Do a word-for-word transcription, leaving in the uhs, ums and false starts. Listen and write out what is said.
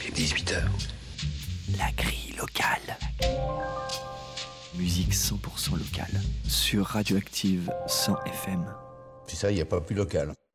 Il est dix-huit heures. La grille locale. Musique cent pour cent locale. Sur Radioactive cent F M. C'est ça, il n'y a pas plus local.